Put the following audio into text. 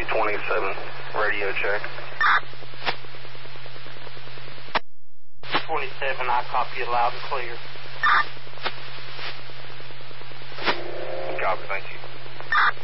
27, radio check. 27, I copy you loud and clear.